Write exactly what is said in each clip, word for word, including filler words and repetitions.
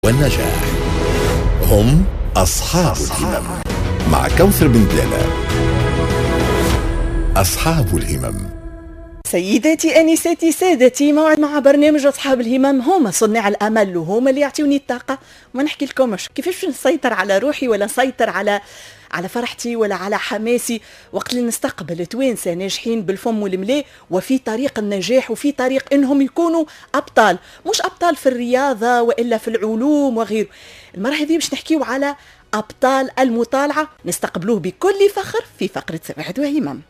والنجاح. هم أصحاب الهمم. مع كوثر بن دلالة. أصحاب الهمم. سيداتي أنساتي سادتي، موعد مع برنامج أصحاب الهمم. هما صناع الأمل وهما اللي يعطيوني الطاقة. ما نحكي لكمش كيفاش نسيطر على روحي ولا نسيطر على على فرحتي ولا على حماسي وقت اللي نستقبل توانسة ناجحين بالفم والملاء وفي طريق النجاح وفي طريق انهم يكونوا ابطال، مش ابطال في الرياضة والا في العلوم وغيره. المرة هذه باش نحكيو على ابطال المطالعة، نستقبلوه بكل فخر في فقرة سواعد وهمم.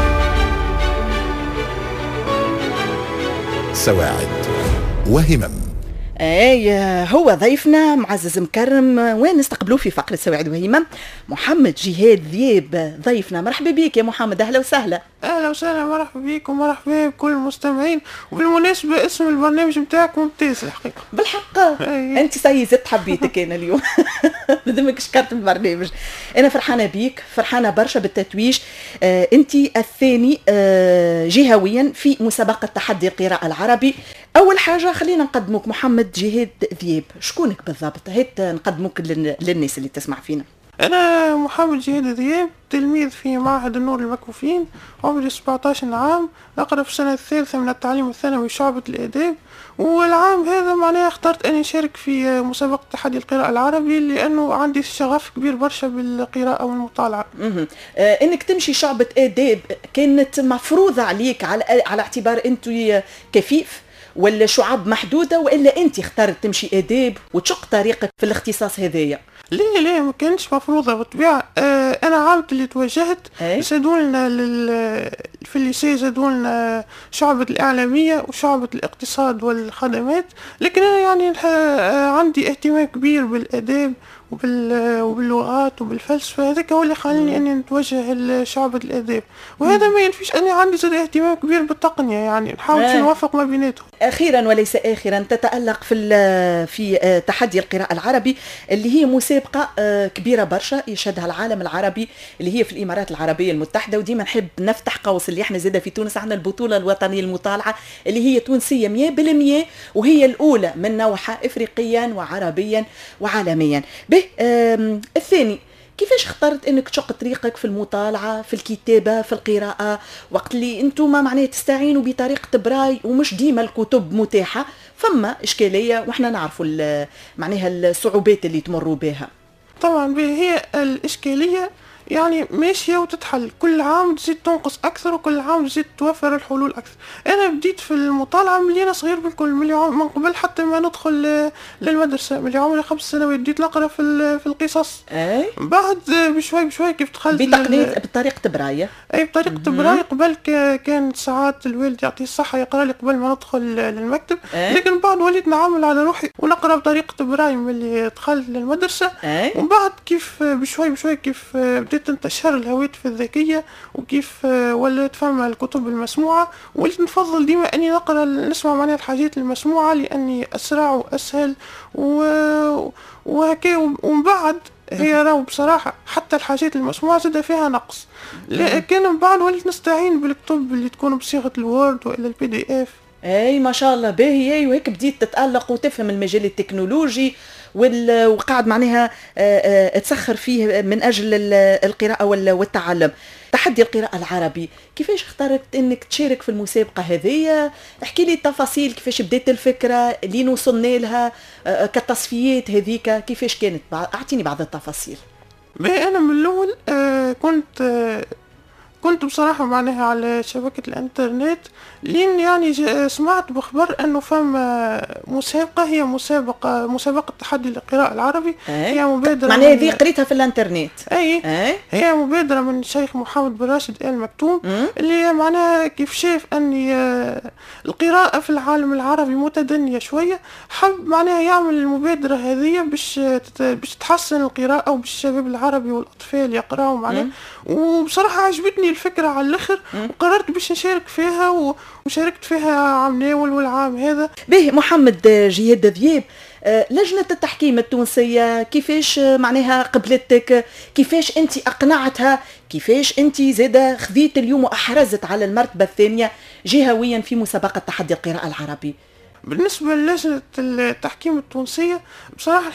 سواعد وهمم. اي هو ضيفنا معزز مكرم وين نستقبلوه في فقرة سواعد وهمم، محمد جهاد ذياب ضيفنا. مرحبا بك يا محمد، اهلا وسهلا. اهلا وسهلا، مرحبا بك ومرحبا بكل المستمعين. وبالمناسبة اسم البرنامج نتاعك ممتاز الحقيقة. بالحق انت سيزت حبيتك انا اليوم. بدمك شكرت البرنامج. انا فرحانة بيك، فرحانة برشا بالتتويج. آه انت الثاني آه جهويا في مسابقة تحدي القراءة العربي. اول حاجة خلينا نقدموك محمد جهاد ذياب، شكونك بالضبط؟ هيت نقدموك للناس اللي تسمع فينا. أنا محمد جهاد ذياب، تلميذ في معهد النور المكفوفين، عمري سبعة عشر عام، أقرأ في السنة الثالثة من التعليم الثانوي شعبة الآداب. والعام هذا معناه اخترت أن أشارك في مسابقة تحدي القراءة العربي لأنه عندي شغف كبير برشا بالقراءة والمطالعة. آه إنك تمشي شعبة آداب كانت مفروضة عليك على على اعتبار أنت كفيف ولا شعب محدودة، وإلا أنت اخترت تمشي آداب وتشق طريقك في الاختصاص هذايا؟ ليه ليه ما كانش مفروضة بالطبيعة. آه أنا عامت اللي توجهت زادولنا لل في الليسي، زادولنا شعبة الإعلامية وشعبة الاقتصاد والخدمات، لكن أنا يعني عندي اهتمام كبير بالآداب وبال وباللغات وبالفلسفة. هذاك هو اللي خلاني أني نتوجه لشعبة الآداب، وهذا ما ينفيش أني عندي زاد اهتمام كبير بالتقنية، يعني نحاول آه. نوفق ما بيناتهم. أخيرا وليس آخرا، تتألق في في تحدي القراءة العربي اللي هي مسابقة كبيرة برشا يشهدها العالم العربي، اللي هي في الإمارات العربية المتحدة. وديما نحب نفتح قوس اللي احنا زاده في تونس عندنا البطولة الوطنية المطالعة اللي هي تونسية مية بالمية، وهي الأولى من نوعها إفريقيا وعربيا وعالميا. به الثاني، كيفاش اخترت انك تشق طريقك في المطالعه في الكتابه في القراءه وقت اللي انتم معناه تستعينوا بطريقه براي ومش ديما الكتب متاحه؟ فما اشكاليه واحنا نعرفوا معناها الصعوبات اللي تمروا بها. طبعا هي الاشكاليه يعني ماشية وتتحل، كل عام تزيد تنقص أكثر وكل عام تزيد توفر الحلول أكثر. أنا بديت في المطالعة من أنا صغير بالكل، من قبل حتى ما ندخل للمدرسة، من عمري خمس سنوات بديت نقرأ في في القصص. أي؟ بعد بشوي بشوي كيف دخلت بتقنية بطريقة براية. أي بطريقة براية. قبل كان ساعات الوالد يعطيه الصحة يقرأ لي قبل ما ندخل للمكتب. أي؟ لكن بعد وليت نعمل على روحي ونقرأ بطريقة براية من اللي دخلت للمدرسة. أي؟ ومن بعد كيف بشوي بشوي كيف تنتشر الهواتف الذكية وكيف ولات فما الكتب المسموعة، وليت نفضل ديما أني نقرأ نسمع معناها الحاجات المسموعة لأني أسرع وأسهل وهكا. ومن بعد هي راهو بصراحة حتى الحاجات المسموعة زاد فيها نقص، لكن من بعد وليت نستعين بالكتب اللي تكون بصيغة الوورد وإلا البي دي اف. اي ما شاء الله باهي. وهيك بديت تتألق وتفهم المجال التكنولوجي وقاعد معناها تسخر فيه من أجل القراءة والتعلم. تحدي القراءة العربي، كيفاش اخترت انك تشارك في المسابقة هذه؟ احكي لي التفاصيل، كيفاش بديت الفكرة اللي وصلنا لها كالتصفيات هذيك، كيفاش كانت؟ اعطيني بعض التفاصيل. انا من الاول كنت كنت بصراحة معناها على شبكة الانترنت، لين يعني سمعت بخبر انه فما مسابقة، هي مسابقة مسابقة تحدي القراءة العربي. أي. هي مبادرة معناها هذه قريتها في الانترنت. اي. أي. هي مبادرة من الشيخ محمد بن راشد آل مكتوم، اللي معناها كيف شاف اني القراءة في العالم العربي متدنية شوية، حب معناها يعمل المبادرة هذه باش باش تحسن القراءة وباش الشباب العربي والاطفال يقراوا معناها. وبصراحة عجبتني الفكرة على الاخر، وقررت باش نشارك فيها وشاركت فيها عام ناول والعام هذا. به محمد جهاد ذياب، لجنة التحكيم التونسية كيفاش معناها قبلتك؟ كيفاش انت اقنعتها؟ كيفاش انت زاده خذيت اليوم واحرزت على المرتبة الثانية جهويا في مسابقة تحدي القراءة العربي؟ بالنسبة للجنة التحكيم التونسية بصراحة